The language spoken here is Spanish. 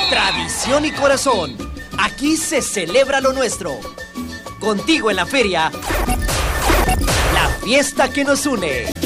Tradición y corazón. Aquí se celebra lo nuestro. Contigo en la feria, la fiesta que nos une.